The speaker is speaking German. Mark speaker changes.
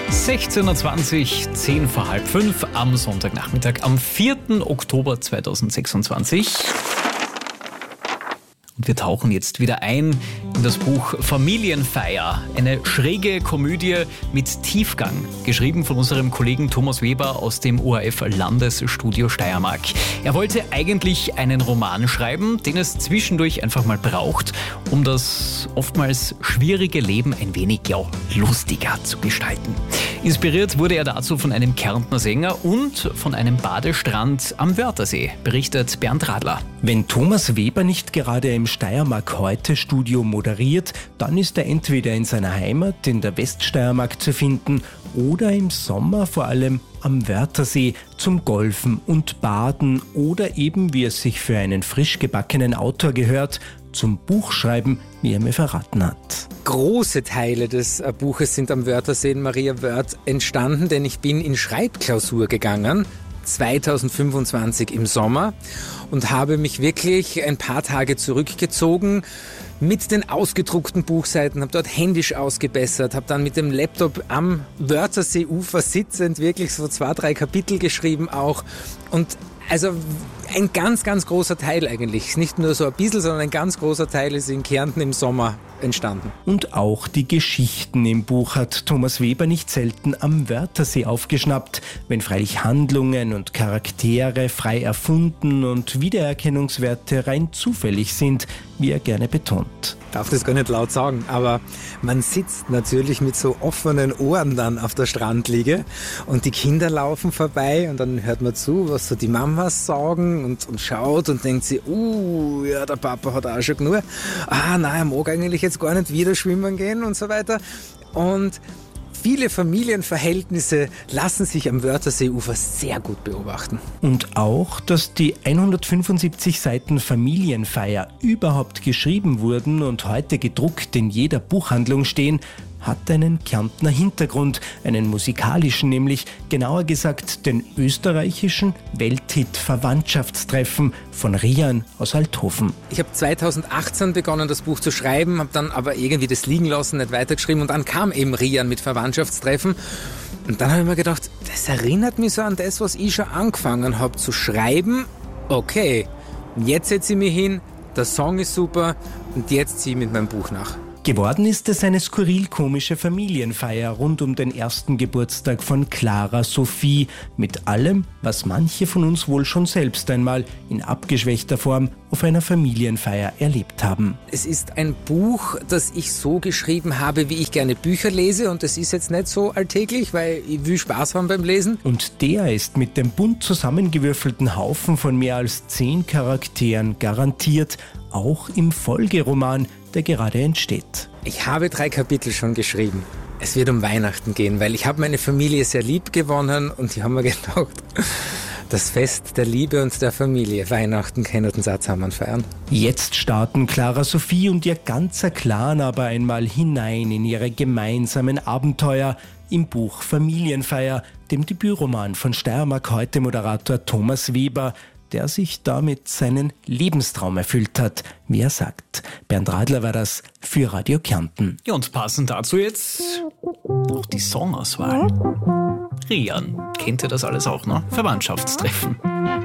Speaker 1: 16.20 Uhr, 10 vor halb 5 am Sonntagnachmittag, am 4. Oktober 2026. Und wir tauchen jetzt wieder ein in das Buch Familienfeier, eine schräge Komödie mit Tiefgang, geschrieben von unserem Kollegen Thomas Weber aus dem ORF-Landesstudio Steiermark. Er wollte eigentlich einen Roman schreiben, den es zwischendurch einfach mal braucht, um das oftmals schwierige Leben ein wenig lustiger zu gestalten. Inspiriert wurde er dazu von einem Kärntner Sänger und von einem Badestrand am Wörthersee, berichtet Bernd Radler.
Speaker 2: Wenn Thomas Weber nicht gerade im Steiermark-Heute-Studio moderiert, dann ist er entweder in seiner Heimat in der Weststeiermark zu finden oder im Sommer vor allem am Wörthersee zum Golfen und Baden oder eben, wie es sich für einen frisch gebackenen Autor gehört, zum Buchschreiben, wie er mir verraten hat.
Speaker 3: Große Teile des Buches sind am Wörthersee in Maria Wörth entstanden, denn ich bin in Schreibklausur gegangen, 2025 im Sommer, und habe mich wirklich ein paar Tage zurückgezogen mit den ausgedruckten Buchseiten, habe dort händisch ausgebessert, habe dann mit dem Laptop am Wörtherseeufer sitzend wirklich so 2-3 Kapitel geschrieben auch, und also ein ganz, ganz großer Teil eigentlich. Nicht nur so ein bisschen, sondern ein ganz großer Teil ist in Kärnten im Sommer entstanden.
Speaker 2: Und auch die Geschichten im Buch hat Thomas Weber nicht selten am Wörthersee aufgeschnappt, wenn freilich Handlungen und Charaktere frei erfunden und Wiedererkennungswerte rein zufällig sind, wie er gerne betont.
Speaker 3: Ich darf das gar nicht laut sagen, aber man sitzt natürlich mit so offenen Ohren dann auf der Strandliege und die Kinder laufen vorbei und dann hört man zu, was so die Mamas sagen und schaut und denkt sich, ja, der Papa hat auch schon genug. Nein, er mag eigentlich jetzt gar nicht wieder schwimmen gehen und so weiter. Und viele Familienverhältnisse lassen sich am Wörtherseeufer sehr gut beobachten.
Speaker 2: Und auch, dass die 175 Seiten Familienfeier überhaupt geschrieben wurden und heute gedruckt in jeder Buchhandlung stehen, hat einen Kärntner Hintergrund, einen musikalischen nämlich, genauer gesagt den österreichischen Welthit Verwandtschaftstreffen von Rian aus Althofen.
Speaker 3: Ich habe 2018 begonnen, das Buch zu schreiben, habe dann aber irgendwie das liegen lassen, nicht weitergeschrieben, und dann kam eben Rian mit Verwandtschaftstreffen. Und dann habe ich mir gedacht, das erinnert mich so an das, was ich schon angefangen habe zu schreiben. Okay, jetzt setze ich mich hin, der Song ist super und jetzt ziehe ich mit meinem Buch nach.
Speaker 2: Geworden ist es eine skurril-komische Familienfeier rund um den ersten Geburtstag von Clara Sophie mit allem, was manche von uns wohl schon selbst einmal in abgeschwächter Form auf einer Familienfeier erlebt haben.
Speaker 3: Es ist ein Buch, das ich so geschrieben habe, wie ich gerne Bücher lese, und das ist jetzt nicht so alltäglich, weil ich will Spaß haben beim Lesen.
Speaker 2: Und der ist mit dem bunt zusammengewürfelten Haufen von mehr als 10 Charakteren garantiert auch im Folgeroman, der gerade entsteht.
Speaker 3: Ich habe 3 Kapitel schon geschrieben. Es wird um Weihnachten gehen, weil ich habe meine Familie sehr lieb gewonnen und ich habe mir gedacht, das Fest der Liebe und der Familie, Weihnachten, können den Satz haben feiern.
Speaker 2: Jetzt starten Clara Sophie und ihr ganzer Clan aber einmal hinein in ihre gemeinsamen Abenteuer im Buch Familienfeier, dem Debütroman von Steiermark-Heute-Moderator Thomas Weber, der sich damit seinen Lebenstraum erfüllt hat, wie er sagt. Bernd Radler war das für Radio Kärnten.
Speaker 1: Ja, und passend dazu jetzt noch die Songauswahl. Rian, kennt ihr das alles auch noch? Verwandtschaftstreffen.